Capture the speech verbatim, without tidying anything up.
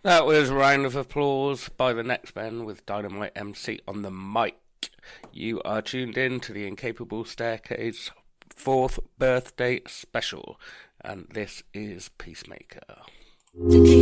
That was a round of applause by the Next Men with Dynamite M C on the mic. You are tuned in to the Incapable Staircase fourth birthday special, and this is Peacemaker.